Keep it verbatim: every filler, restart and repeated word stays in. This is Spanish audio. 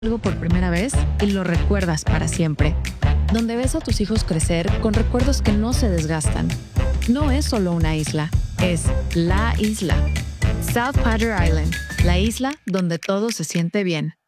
Algo por primera vez y lo recuerdas para siempre. Donde ves a tus hijos crecer con recuerdos que no se desgastan. No es solo una isla, es la isla. South Padre Island, la isla donde todo se siente bien.